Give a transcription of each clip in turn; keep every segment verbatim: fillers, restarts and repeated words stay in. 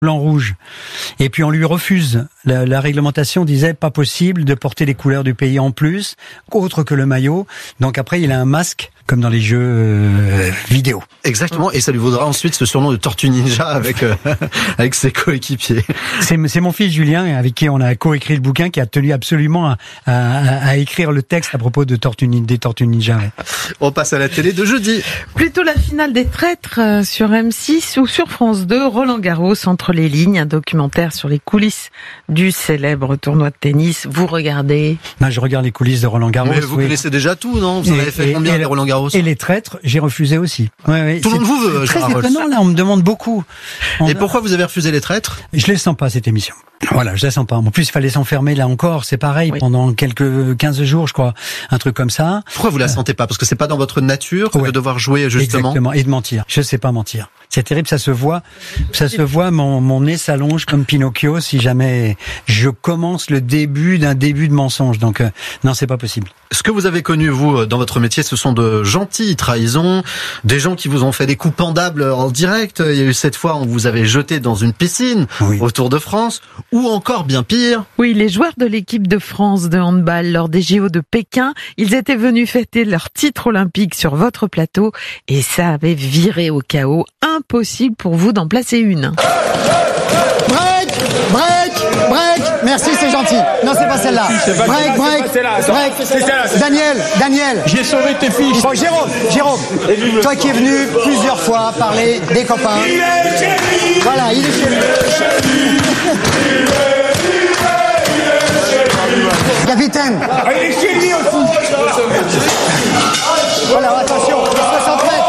blanc rouge. Et puis on lui refuse. La, la réglementation disait pas possible de porter les couleurs du pays en plus, autre que le maillot. Donc après il a un masque comme dans les jeux euh, vidéo. Exactement, et ça lui vaudra ensuite ce surnom de Tortue Ninja avec euh, avec ses coéquipiers. C'est, c'est mon fils Julien avec qui on a coécrit le bouquin qui a tenu absolument à, à, à écrire le texte à propos de Tortue, des Tortues Ninja. Ouais. On passe à la télé de jeudi. Plutôt la finale des traîtres euh, sur M six ou sur France deux, Roland Garros entre les lignes, un documentaire sur les coulisses du célèbre tournoi de tennis. Vous regardez? Ben, je regarde les coulisses de Roland Garros. Mais vous oui. connaissez déjà tout, non? Vous en avez fait et, combien et, de Roland Garros? Et les traîtres, j'ai refusé aussi. Ouais, ouais, tout le monde vous veut, Très étonnant, là, on me demande beaucoup. On et a... pourquoi vous avez refusé les traîtres? Je les sens pas, cette émission. Voilà, je la sens pas. En plus, il fallait s'enfermer là encore, c'est pareil, oui. pendant quelques quinze jours, je crois, un truc comme ça. Pourquoi vous la sentez pas? Parce que c'est pas dans votre nature ouais. de devoir jouer, justement. Exactement, et de mentir. Je sais pas mentir. C'est terrible, ça se voit. Ça se voit, mon, mon nez s'allonge comme Pinocchio si jamais je commence le début d'un début de mensonge. Donc, euh, non, c'est pas possible. Ce que vous avez connu, vous, dans votre métier, ce sont de gentilles trahisons, des gens qui vous ont fait des coups pendables en direct. Il y a eu cette fois, on vous avait jeté dans une piscine oui. au Tour de France, ou encore bien pire. Oui, les joueurs de l'équipe de France de handball lors des J O de Pékin, ils étaient venus fêter leur titre olympique sur votre plateau et ça avait viré au chaos. Impossible pour vous d'en placer une. Break, break, break. Merci, c'est gentil. Non, c'est pas celle-là. C'est pas break, break, c'est là, c'est break. C'est celle-là. Daniel, Daniel. J'ai sauvé tes fiches. Bon, Jérôme, Jérôme. Toi qui es venu plusieurs fois parler des copains. Il est chez lui. Voilà, il est chez lui. Capitaine. Ah, il est chez lui aussi. Voilà, attention, soixante mètres.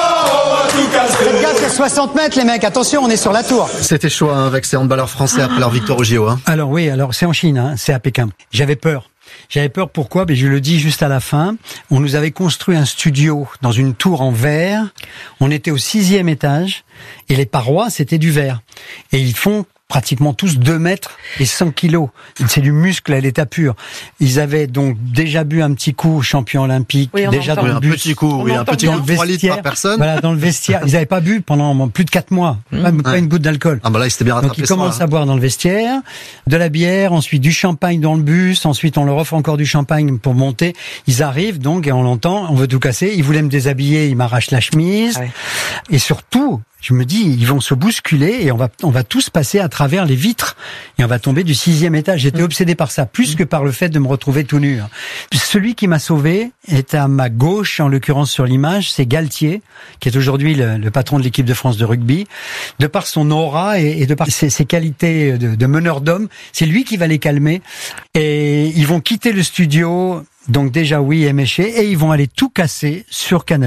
Faites gaffe, c'est soixante mètres les mecs, attention, on est sur la tour. C'était chaud hein, avec ces handballeurs français après leur victoire au J O. Hein. Alors oui, alors c'est en Chine, hein, c'est à Pékin. J'avais peur. J'avais peur pourquoi? Mais je le dis juste à la fin. On nous avait construit un studio dans une tour en verre. On était au sixième étage et les parois c'était du verre. Et ils font pratiquement tous deux mètres et cent kilos. C'est du muscle à l'état pur. Ils avaient donc déjà bu un petit coup champion olympique. Oui, déjà dans oui, le un bus. petit coup, oui, un petit coup de trois litres par personne. Voilà, dans le vestiaire. Ils n'avaient pas bu pendant plus de quatre mois. Mmh. Même pas ouais. une goutte d'alcool. Ah bah là, ils s'étaient bien rattrapés. Donc ils commencent à boire dans le vestiaire, de la bière, ensuite du champagne dans le bus, ensuite on leur offre encore du champagne pour monter. Ils arrivent donc et on l'entend, on veut tout casser. Ils voulaient me déshabiller, ils m'arrachent la chemise. Ouais. Et surtout, je me dis, ils vont se bousculer et on va, on va tous passer à travers les vitres et on va tomber du sixième étage. J'étais mmh. obsédé par ça, plus mmh. que par le fait de me retrouver tout nu. Celui qui m'a sauvé est à ma gauche, en l'occurrence sur l'image, c'est Galtier, qui est aujourd'hui le, le patron de l'équipe de France de rugby. De par son aura et, et de par ses, ses qualités de, de meneur d'homme, c'est lui qui va les calmer. Et ils vont quitter le studio. Donc déjà oui, éméché, et ils vont aller tout casser sur Canal+.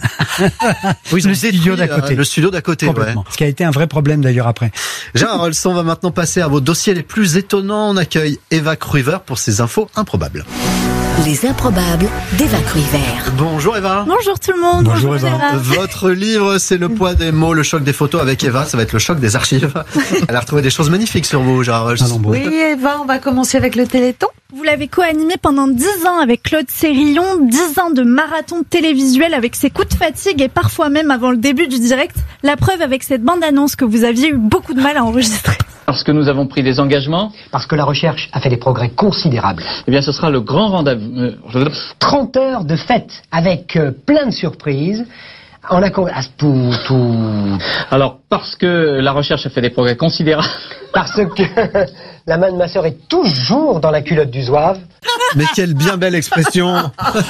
Oui, le studio d'à côté. Le studio d'à côté, ouais. Ce qui a été un vrai problème d'ailleurs après. Gérard Rolson va maintenant passer à vos dossiers les plus étonnants. On accueille Eva Cruiver pour ses infos improbables. Les improbables d'Eva Cruiver. Bonjour Eva. Bonjour tout le monde. Bonjour, Bonjour Eva. Votre livre, c'est le poids des mots, le choc des photos avec Eva. Ça va être le choc des archives. Elle a retrouvé des choses magnifiques sur vous, Gérard Rolson. Oui Eva, on va commencer avec le Téléthon. Vous l'avez co-animé pendant dix ans avec Claude Sérillon, dix ans de marathon télévisuel avec ses coups de fatigue et parfois même avant le début du direct. La preuve avec cette bande-annonce que vous aviez eu beaucoup de mal à enregistrer. Parce que nous avons pris des engagements. Parce que la recherche a fait des progrès considérables. Eh bien, ce sera le grand rendez-vous. Euh, trente heures de fête avec euh, plein de surprises. On a ah, tout, tout. Alors, parce que la recherche a fait des progrès considérables. Parce que la main de ma sœur est toujours dans la culotte du zouave. Mais quelle bien belle expression.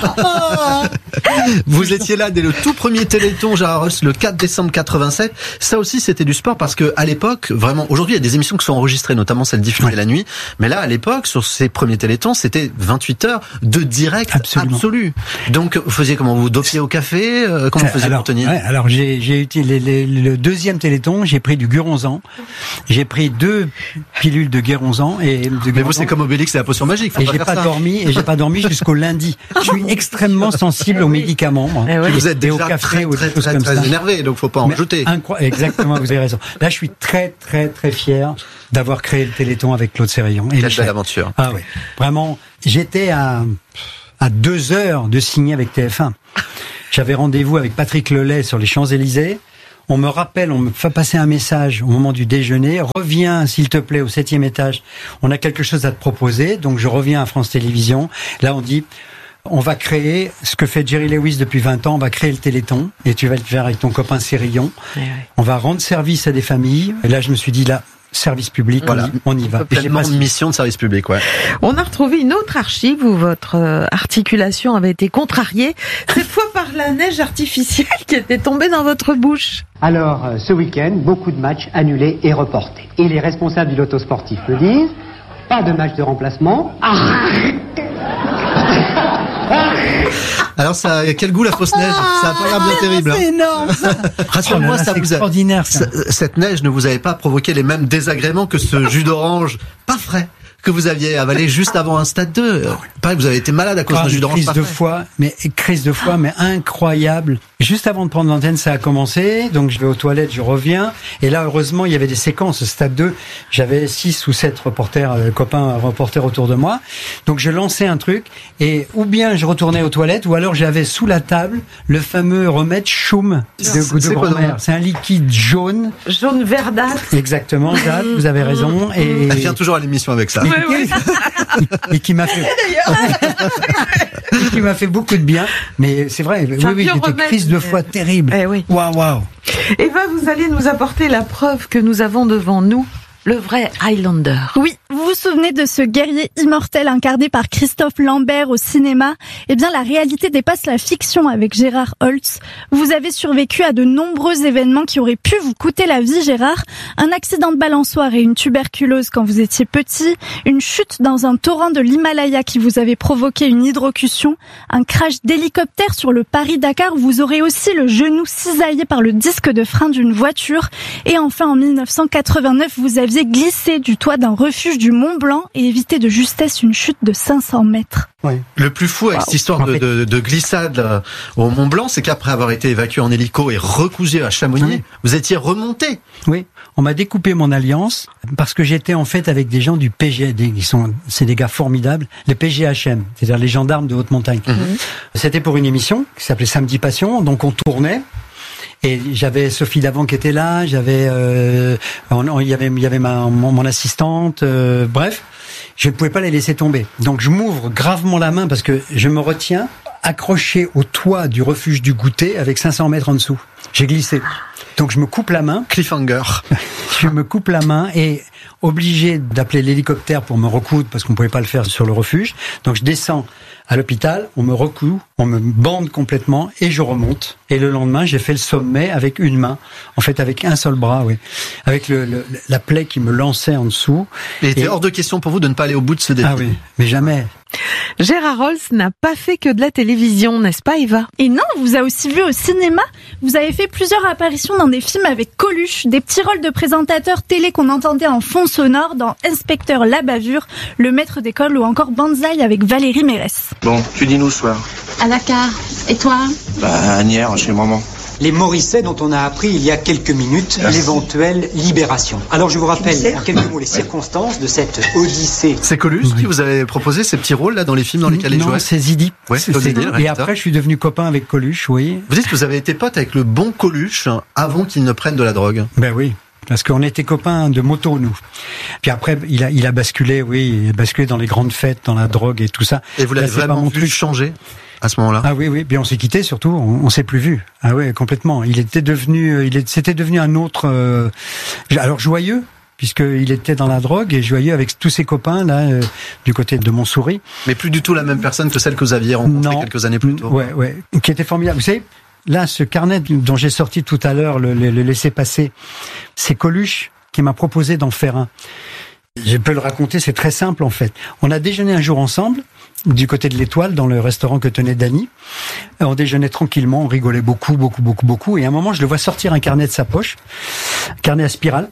Vous étiez là dès le tout premier Téléthon, Gérard Rolson, le quatre décembre quatre-vingt-sept. Ça aussi, c'était du sport parce que à l'époque, vraiment, aujourd'hui, il y a des émissions qui sont enregistrées, notamment celles diffusées ouais. la nuit. Mais là, à l'époque, sur ces premiers Télétons, c'était vingt-huit heures de direct Absolument. absolu. Donc, vous faisiez comment? Vous dopiez au café? euh, Comment vous faisiez alors, pour tenir? ouais, Alors, j'ai, j'ai utilisé les, les, le deuxième Téléthon, j'ai pris du Guronzan. J'ai pris deux pilules de Guronzan et de Guronzan. Mais vous, c'est comme Obélix, c'est la potion magique. Faut et pas j'ai faire pas ça. dormi et j'ai pas dormi jusqu'au lundi. Je suis extrêmement sensible aux médicaments. Moi. Et oui. Vous êtes déjà au café, très, très, très, très, très énervé, donc faut pas en jeter. Incro- Exactement, vous avez raison. Là, je suis très, très, très fier d'avoir créé le Téléthon avec Claude Sérillon. Quelle belle aventure. Ah oui, vraiment. J'étais à à deux heures de signer avec T F un. J'avais rendez-vous avec Patrick Lelay sur les Champs-Élysées. On me rappelle, on me fait passer un message au moment du déjeuner. Reviens, s'il te plaît, au septième étage. On a quelque chose à te proposer. Donc, je reviens à France Télévisions. Là, on dit, on va créer ce que fait Jerry Lewis depuis vingt ans. On va créer le Téléthon. Et tu vas le faire avec ton copain Cérillon. Ouais, ouais. On va rendre service à des familles. Et là, je me suis dit, là, service public, voilà. on y va. Pleinement une mission de service public, ouais. On a retrouvé une autre archive où votre articulation avait été contrariée, cette fois par la neige artificielle qui était tombée dans votre bouche. Alors, ce week-end, beaucoup de matchs annulés et reportés. Et les responsables du loto sportif le disent, pas de match de remplacement. Ah Alors ça, quel goût la fausse neige. Ça a pas l'air bien terrible. C'est énorme. Rassure-moi, ça vous a, extraordinaire, ça. Cette neige ne vous avait pas provoqué les mêmes désagréments que ce jus d'orange pas frais que vous aviez avalé juste avant un stade deux. Pareil, vous avez été malade à cause d'un jus d'orange crise pas de frais. foie, mais crise de foie, mais incroyable. Juste avant de prendre l'antenne, ça a commencé. Donc je vais aux toilettes, je reviens. Et là, heureusement, il y avait des séquences. Stade deux, j'avais six ou sept reporters, euh, copains reporters autour de moi. Donc je lançais un truc. Et ou bien je retournais aux toilettes, ou alors j'avais sous la table le fameux remède Choum de, de grand-mère. C'est un liquide jaune. Jaune verdâtre. Exactement, Jade, vous avez raison. Et elle vient toujours à l'émission avec ça. Et, oui, oui. et qui m'a fait, et qui m'a fait beaucoup de bien. Mais c'est vrai, c'est oui, oui, c'était une crise de foie terrible. Eh oui. Waouh, waouh. Eva, vous allez nous apporter la preuve que nous avons devant nous le vrai Highlander. Oui, vous vous souvenez de ce guerrier immortel incarné par Christophe Lambert au cinéma ? Eh bien, la réalité dépasse la fiction avec Gérard Holtz. Vous avez survécu à de nombreux événements qui auraient pu vous coûter la vie, Gérard. Un accident de balançoire et une tuberculose quand vous étiez petit, une chute dans un torrent de l'Himalaya qui vous avait provoqué une hydrocution, un crash d'hélicoptère sur le Paris-Dakar où vous aurez aussi le genou cisaillé par le disque de frein d'une voiture. Et enfin, en mille neuf cent quatre-vingt-neuf, vous aviez glissé du toit d'un refuge du Mont Blanc et évité de justesse une chute de cinq cents mètres. Oui. Le plus fou avec wow. cette histoire de, de, de glissade euh, au Mont Blanc, c'est qu'après avoir été évacué en hélico et recousu à Chamonix, oui. vous étiez remonté. Oui, on m'a découpé mon alliance parce que j'étais en fait avec des gens du P G, des, ils sont, c'est des gars formidables, les P G H M, c'est-à-dire les gendarmes de haute montagne. Mmh. C'était pour une émission qui s'appelait Samedi Passion, donc on tournait. Et j'avais Sophie Davant qui était là, j'avais, euh, on, on, il y avait, il y avait ma, mon, mon assistante, euh, bref, je ne pouvais pas les laisser tomber. Donc je m'ouvre gravement la main parce que je me retiens accroché au toit du refuge du Goûter avec cinq cents mètres en dessous. J'ai glissé. Donc je me coupe la main. Cliffhanger. Je me coupe la main et obligé d'appeler l'hélicoptère pour me recoudre parce qu'on ne pouvait pas le faire sur le refuge. Donc je descends à l'hôpital, on me recoue, on me bande complètement et je remonte. Et le lendemain, j'ai fait le sommet avec une main, en fait avec un seul bras, oui, avec le, le, la plaie qui me lançait en dessous. Et il était et... hors de question pour vous de ne pas aller au bout de ce défi. Ah oui, mais jamais. Gérard Holtz n'a pas fait que de la télévision, n'est-ce pas, Eva ? Et non, vous avez aussi vu au cinéma. Vous avez fait plusieurs apparitions dans des films avec Coluche, des petits rôles de présentateurs télé qu'on entendait en fond sonore dans Inspecteur La Bavure, Le Maître d'école ou encore Banzai avec Valérie Mérès. Bon, tu dis nous ce soir ? À Dakar. Et toi ? Bah, à Nières, chez maman. Les Morisset dont on a appris il y a quelques minutes Merci. l'éventuelle libération. Alors je vous rappelle en quelques mots les circonstances de cette odyssée. C'est Coluche oui. qui vous avait proposé ces petits rôles là dans les films dans lesquels il jouait ? Non, c'est Zidi. Ouais, c'est Zidi. Et après je suis devenu copain avec Coluche, oui. Vous dites que vous avez été pote avec le bon Coluche avant qu'il ne prenne de la drogue. Ben oui. Parce qu'on était copains de moto, nous. Puis après, il a, il a basculé, oui, il a basculé dans les grandes fêtes, dans la drogue et tout ça. Et vous l'avez vraiment vu changer à ce moment-là ? Ah oui, oui. Puis on s'est quittés surtout. On, on s'est plus vus. Ah oui, complètement. Il était devenu, il est, c'était devenu un autre. Euh, alors joyeux, puisqu'il était dans la drogue et joyeux avec tous ses copains là euh, du côté de Montsouris. Mais plus du tout la même personne que celle que vous aviez rencontrée quelques années plus tôt. Ouais, ouais. Qui était formidable. Vous savez. Là, ce carnet dont j'ai sorti tout à l'heure, le, le, le laisser-passer, c'est Coluche qui m'a proposé d'en faire un. Je peux le raconter, c'est très simple en fait. On a déjeuné un jour ensemble, du côté de l'Étoile, dans le restaurant que tenait Dany. On déjeunait tranquillement, on rigolait beaucoup, beaucoup, beaucoup, beaucoup. Et à un moment, je le vois sortir un carnet de sa poche, un carnet à spirale.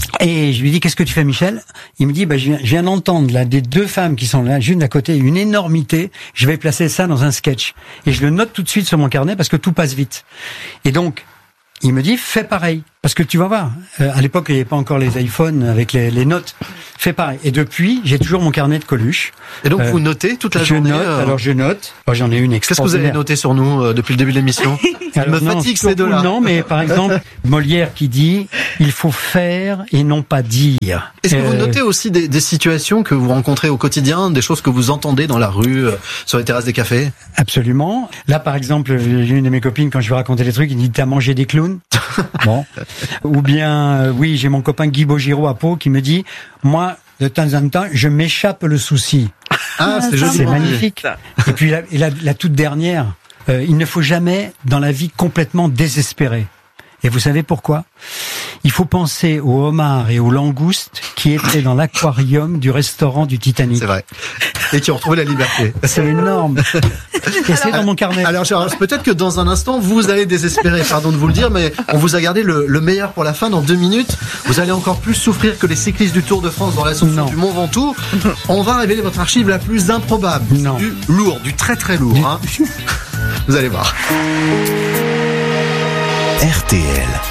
Et je lui dis, qu'est-ce que tu fais, Michel ? Il me dit, bah, je viens, je viens d'entendre, là, des deux femmes qui sont là, l'une à côté, une énormité. Je vais placer ça dans un sketch. Et je le note tout de suite sur mon carnet parce que tout passe vite. Et donc, il me dit, fais pareil. Parce que tu vas voir, euh, à l'époque, il n'y avait pas encore les iPhones avec les, les notes. fait pareil. Et depuis, j'ai toujours mon carnet de Coluche. Et donc, Euh, vous notez toute la je journée note, euh, alors je note. Alors, j'en ai une Qu'est-ce que vous avez extraordinaire. noté sur nous euh, depuis le début de l'émission? Il Alors, me non, fatigue ces surtout, deux-là. Non, mais par exemple, Molière qui dit « Il faut faire et non pas dire ». Est-ce que vous Euh, notez aussi des, des situations que vous rencontrez au quotidien, des choses que vous entendez dans la rue, euh, sur les terrasses des cafés? Absolument. Là, par exemple, j'ai une de mes copines, quand je vais raconter des trucs, il dit « T'as mangé des clowns ?» Bon. Ou bien, euh, oui, j'ai mon copain Guy Beaugiraud à Pau qui me dit « Moi, de temps en temps, je m'échappe le souci. » Ah, c'est joli. C'est magnifique. Et puis la, et la, la toute dernière, euh, il ne faut jamais dans la vie complètement désespérer. Et vous savez pourquoi? Il faut penser aux homards et aux langoustes qui étaient dans l'aquarium du restaurant du Titanic. C'est vrai. Et qui ont retrouvé la liberté. C'est énorme. Et c'est dans mon carnet. Alors, Charles, peut-être que dans un instant, vous allez désespérer, pardon de vous le dire, mais on vous a gardé le, le meilleur pour la fin. Dans deux minutes, vous allez encore plus souffrir que les cyclistes du Tour de France dans l'ascension du Mont Ventoux. On va révéler votre archive la plus improbable. Non. Du lourd, du très très lourd. Hein. Vous allez voir. R T L.